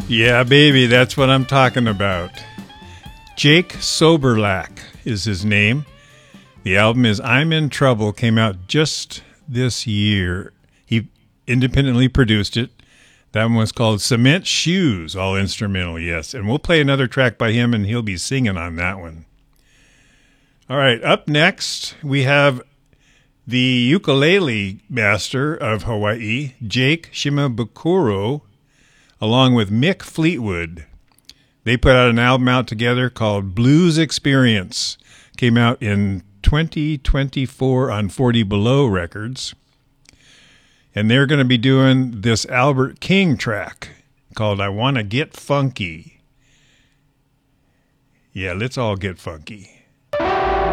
Yeah, baby, that's what I'm talking about. Jake Soberlack is his name. The album is I'm in Trouble, came out just this year. He independently produced it. That one was called Cement Shoes, all instrumental, yes. And we'll play another track by him, and he'll be singing on that one. All right, up next, we have the ukulele master of Hawaii, Jake Shimabukuro, along with Mick Fleetwood. They put out an album out together called Blues Experience. Came out in 2024 on 40 Below Records. And they're going to be doing this Albert King track called I Wanna Get Funky. Yeah, let's all get funky.